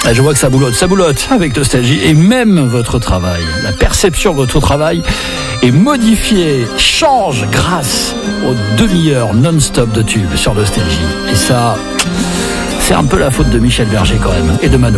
Je vois que ça boulotte avec Nostalgie, et même votre travail, la perception de votre travail est modifiée, change grâce aux demi-heures non-stop de tubes sur Nostalgie. Et ça, c'est un peu la faute de Michel Berger quand même, et de Manon.